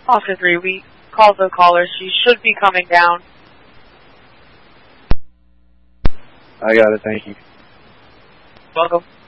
Officer 3, we called the caller. She should be coming down. I got it, thank you. Welcome.